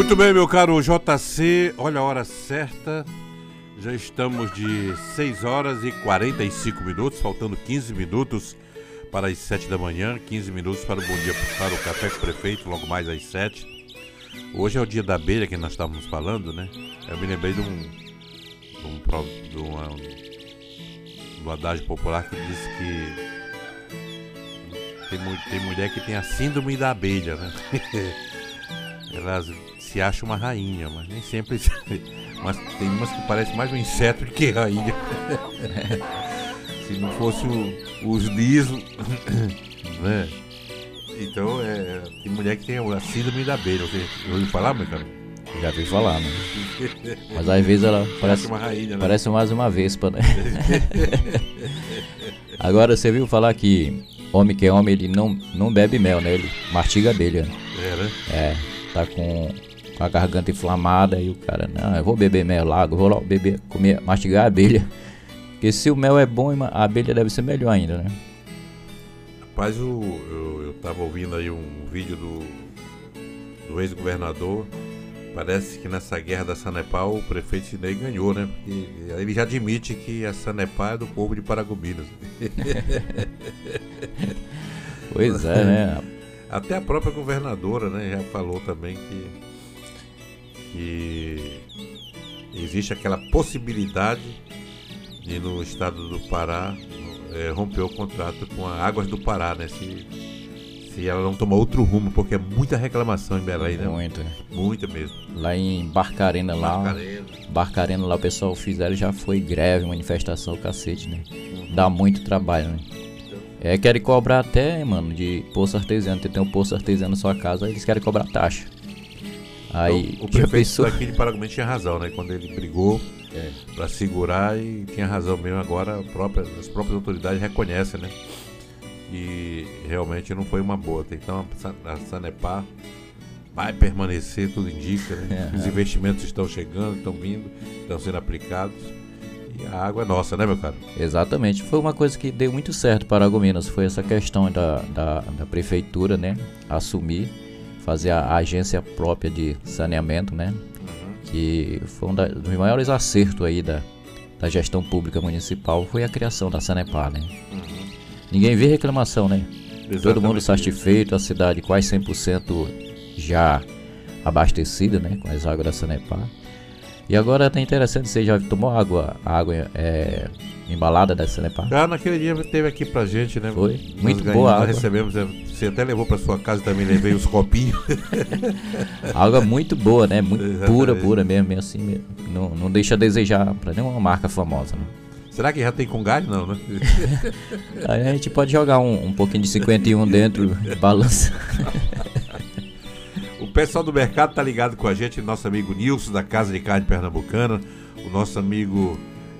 Muito bem, meu caro JC, olha a hora certa, já estamos de 6 horas e 45 minutos, faltando 15 minutos para as 7 da manhã, 15 minutos para o Bom Dia, para o Café com o Prefeito, logo mais às 7. Hoje é o dia da abelha que nós estávamos falando, né? Eu me lembrei de um adágio popular que diz que tem mulher que tem a síndrome da abelha, né? Elas se acham uma rainha, mas nem sempre. Mas tem umas que parecem mais um inseto do que rainha. Se não fosse os lisos, né? Então, tem mulher que tem a síndrome da abelha. Você ouviu falar, meu cara? Já vi falar, né? Mas às vezes ela parece uma rainha, né? Parece mais uma vespa, né? Agora, você viu falar que homem que é homem, ele não bebe mel, né? Ele mastiga abelha. Né? Tá com a garganta inflamada e o cara, não, eu vou beber mel lá, eu vou lá mastigar a abelha. Porque se o mel é bom, a abelha deve ser melhor ainda, né? Rapaz, eu tava ouvindo aí um vídeo do ex-governador. Parece que nessa guerra da Sanepar o prefeito Sinei ganhou, né? Porque ele já admite que a Sanepar é do povo de Paragominas. Pois é, né? Até a própria governadora, né, já falou também que existe aquela possibilidade de no estado do Pará romper o contrato com a Águas do Pará, né? Se ela não tomar outro rumo, porque é muita reclamação em Belém, né? Muita mesmo. Lá em Barcarena lá o pessoal já foi greve, manifestação, cacete, né? Dá muito trabalho, né? Querem cobrar até, mano, de poço artesiano. Tem um poço artesiano na sua casa, eles querem cobrar taxa. Aí o prefeito aqui de Paragominas tinha razão, né? Quando ele brigou pra segurar, e tinha razão mesmo. Agora as próprias autoridades reconhecem, né? E realmente não foi uma boa. Então a Sanepar vai permanecer, tudo indica, né? Os investimentos estão chegando, estão vindo, estão sendo aplicados. E a água é nossa, né, meu caro? Exatamente. Foi uma coisa que deu muito certo para Paragominas. Foi essa questão da prefeitura, né? Assumir, fazer a agência própria de saneamento, né? Que foi um dos maiores acertos aí da gestão pública municipal, foi a criação da Sanepar, né? Ninguém vê reclamação, né? Exatamente. Todo mundo satisfeito, a cidade quase 100% já abastecida, né? Com as águas da Sanepar. E agora tá interessante, você já tomou água embalada da Sanepar? Naquele dia teve aqui pra gente, né? Foi, muito boa água. Nós recebemos, você até levou pra sua casa, também levei os copinhos. Água muito boa, né? Muito pura mesmo, assim, não deixa a desejar pra nenhuma marca famosa, né? Será que já tem com gás? Não, né? Aí a gente pode jogar um pouquinho de 51 dentro, balança. O pessoal do mercado tá ligado com a gente, nosso amigo Nilson, da Casa de Carne Pernambucana, o nosso amigo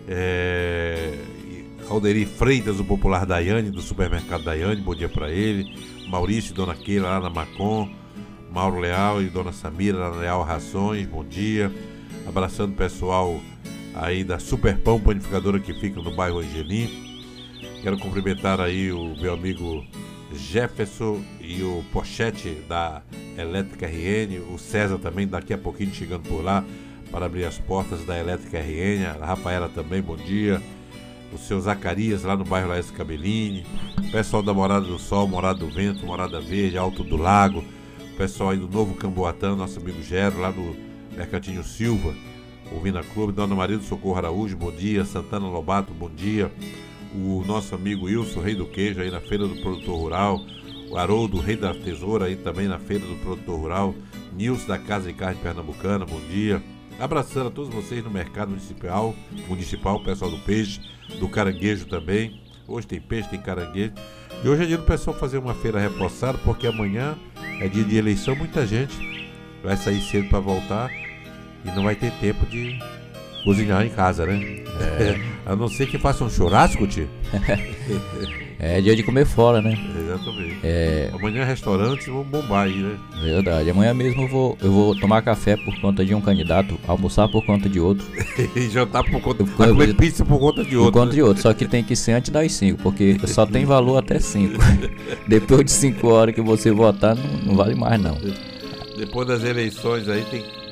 Alderi Freitas, do Popular Daiane, do Supermercado Daiane, bom dia pra ele. Maurício e Dona Keila lá na Macon, Mauro Leal e Dona Samira lá na Leal Rações, bom dia. Abraçando o pessoal aí da Super Pão Panificadora, que fica no bairro Angelim. Quero cumprimentar aí o meu amigo Jefferson e o Pochete da Elétrica RN, o César também daqui a pouquinho chegando por lá para abrir as portas da Elétrica RN, a Rafaela também, bom dia. O seu Zacarias lá no bairro Laércio Cabellini, o pessoal da Morada do Sol, Morada do Vento, Morada Verde, Alto do Lago, o pessoal aí do Novo Camboatã, nosso amigo Gero lá do Mercantinho Silva, ouvindo a clube, Dona Maria do Socorro Araújo, bom dia. Santana Lobato, bom dia. O nosso amigo Wilson, Rei do Queijo, aí na Feira do Produtor Rural. O Haroldo, Rei da Tesoura, aí também na Feira do Produtor Rural. Nilson da Casa de Carne Pernambucana, bom dia. Abraçando a todos vocês no mercado municipal, o pessoal do peixe, do caranguejo também. Hoje tem peixe, tem caranguejo. E hoje é dia do pessoal fazer uma feira reforçada, porque amanhã é dia de eleição, muita gente vai sair cedo para voltar e não vai ter tempo de cozinhar em casa, né? A não ser que faça um churrasco, tio. É dia de comer fora, né? Exatamente. Amanhã restaurantes vão bombar aí, né? Verdade. Amanhã mesmo eu vou tomar café por conta de um candidato, almoçar por conta de outro. E jantar por conta de outro. Comer pizza por conta de outro. Por conta de outro. Só que tem que ser antes das 5, porque só tem valor até 5. Depois de 5 horas que você votar, não vale mais, não. Depois das eleições aí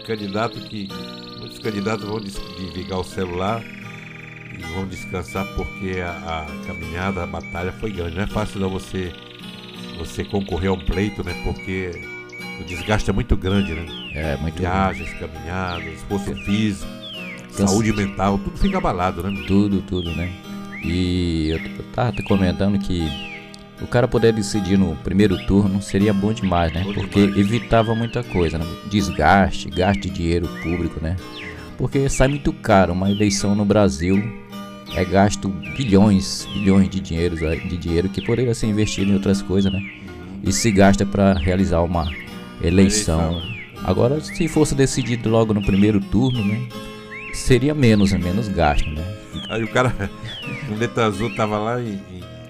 muitos candidatos vão desligar o celular e vão descansar porque a caminhada, a batalha foi grande. Não é fácil não você concorrer a um pleito, né? Porque o desgaste é muito grande, né? Muito Viagens, caminhadas, esforço físico, saúde mental, tudo fica abalado, né? Tudo, né? E eu tava te comentando que o cara poder decidir no primeiro turno seria bom demais, né? Porque evitava muita coisa, né? Desgaste, gasto de dinheiro público, né? Porque sai muito caro uma eleição no Brasil, é gasto bilhões de dinheiro que poderia ser investido em outras coisas, né? E se gasta para realizar uma eleição. Agora, se fosse decidido logo no primeiro turno, né? Seria menos gasto, né? Aí o cara, o Caneta Azul tava lá em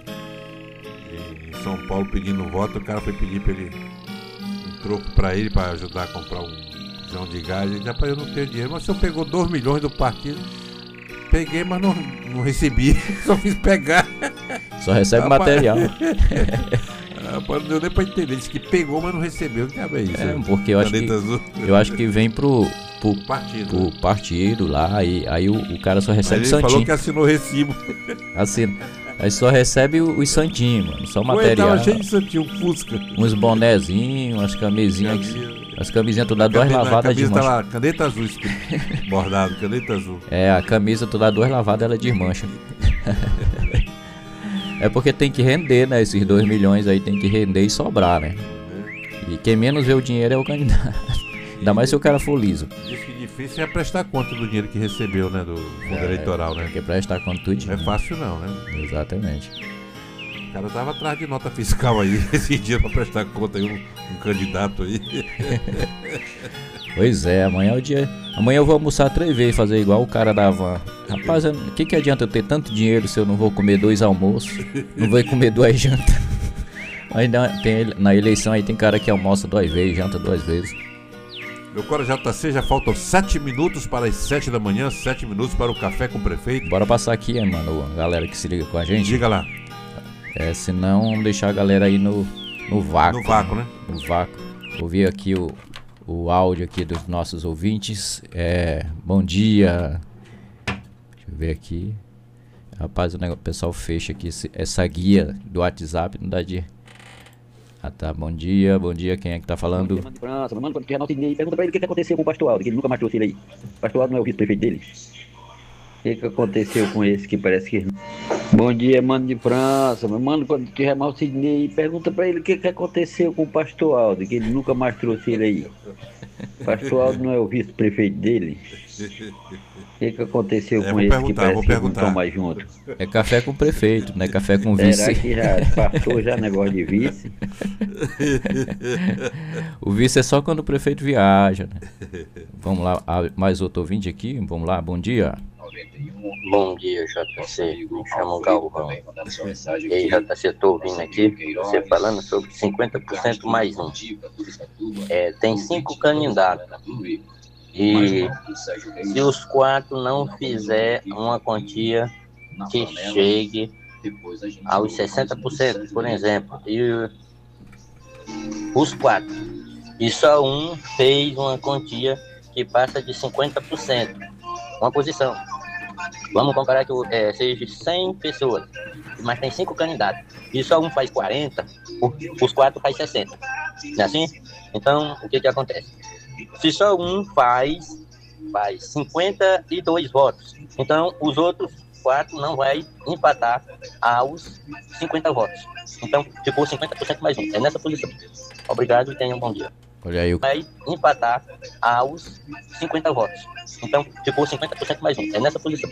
São Paulo pedindo voto, o cara foi pedir pra ele um troco pra ele, pra ajudar a comprar um bujão de gás. Ele disse, rapaz, eu não tenho dinheiro, mas o senhor pegou 2 milhões do partido. Peguei, mas não recebi, só fiz pegar. Só recebe material. Rapaz, não deu nem pra entender, ele disse que pegou, mas não recebeu. O que é isso? Porque eu acho que vem pro partido lá, aí o cara só recebe santinho. Ele falou que assinou recibo. Aí só recebe os santinhos, mano, só material. Tava cheio de santinho, um Fusca. Uns bonezinhos, umas camisinhas. As camisinhas todas 2 lavadas de mancha. Tá lá, caneta azul escrito, bordado, caneta azul. A camisa toda 2 lavadas, ela desmancha. É porque tem que render, né? Esses 2 milhões aí tem que render e sobrar, né? E quem menos vê o dinheiro é o candidato. Ainda mais se o cara for liso. Diz que difícil é prestar conta do dinheiro que recebeu, né? Do fundo eleitoral, né? Tem que prestar conta tudo. Não é fácil não, né? Exatamente. O cara tava atrás de nota fiscal aí, esse dia pra prestar conta aí, um candidato aí. Pois é, amanhã é o dia. Amanhã eu vou almoçar 3 vezes, fazer igual o cara da van. Rapaz, o que adianta eu ter tanto dinheiro se eu não vou comer 2 almoços? Não vou comer 2 jantas? Ainda na eleição aí tem cara que almoça 2 vezes, janta 2 vezes. Meu coro JC, já faltam 7 minutos para as 7 da manhã, 7 minutos para o café com o prefeito. Bora passar aqui, mano, a galera que se liga com a gente. Diga lá. Senão vamos deixar a galera aí no vácuo. No vácuo, né? No vácuo. Ouvir aqui o áudio aqui dos nossos ouvintes. Bom dia. Deixa eu ver aqui. Rapaz, o pessoal fecha aqui essa guia do WhatsApp, não dá de... Ah tá, bom dia, quem é que tá falando? Bom dia, França, mano, quando tiver nosso dinheiro, pergunta pra ele o que aconteceu com o Pastor Aldo, que ele nunca mais trouxe ele aí. O Pastor Aldo não é o vice-prefeito dele? O que aconteceu com esse que parece que... Bom dia, mano de França, mano, quando tiver mais o Sidney, pergunta pra ele o que aconteceu com o Pastor Aldo, que ele nunca mais trouxe ele aí. O Pastor Aldo não é o vice-prefeito dele? O que aconteceu com esse que parece que não estão mais juntos? É café com prefeito, não é café com vice. Será que já passou já negócio de vice? O vice é só quando o prefeito viaja, né? Vamos lá, mais outro ouvinte aqui, vamos lá, bom dia. Bom dia, JC, me chamo Galvão. E aí, JC, estou ouvindo aqui, você falando sobre 50% mais um. Tem 5 candidatos. E se os 4 não fizer uma quantia que chegue aos 60%, por exemplo, e os 4, e só um fez uma quantia que passa de 50%, uma posição. Vamos comparar que seja 100 pessoas, mas tem 5 candidatos, e só um faz 40, os 4 faz 60. Não é assim? Então, o que acontece? Se só um faz 52 votos, então os outros 4 não vai empatar aos 50 votos. Então, ficou 50% mais um. É nessa posição. Obrigado e tenham um bom dia. Olha aí, vai empatar aos 50 votos. Então, ficou 50% mais um. É nessa posição.